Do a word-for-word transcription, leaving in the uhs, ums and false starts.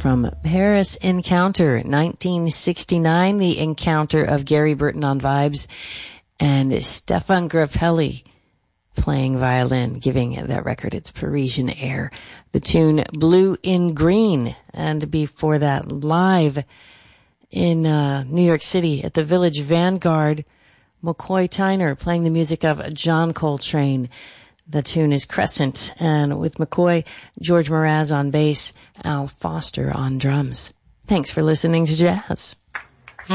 from Paris Encounter, nineteen sixty-nine, the Encounter of Gary Burton on vibes, and Stefan Grappelli playing violin, giving that record its Parisian air. The tune Blue in Green, and before that, live in uh, New York City at the Village Vanguard, McCoy Tyner playing the music of John Coltrane. The tune is Crescent, and with McCoy, George Mraz on bass, Al Foster on drums. Thanks for listening to Jazz.